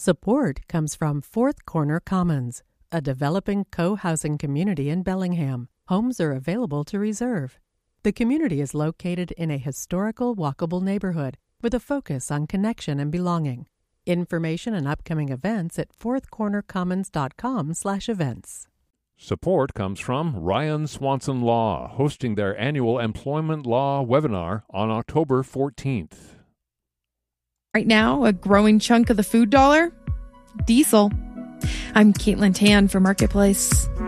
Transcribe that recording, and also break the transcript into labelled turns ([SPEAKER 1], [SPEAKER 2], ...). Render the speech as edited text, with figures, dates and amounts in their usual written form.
[SPEAKER 1] Support comes from Fourth Corner Commons, a developing co-housing community in Bellingham. Homes are available to reserve. The community is located in a historical, walkable neighborhood with a focus on connection and belonging. Information and upcoming events at fourthcornercommons.com/events.
[SPEAKER 2] Support comes from Ryan Swanson Law, hosting their annual employment law webinar on October 14th.
[SPEAKER 3] Right now, a growing chunk of the food dollar? Diesel. I'm Caitlin Tan for Marketplace.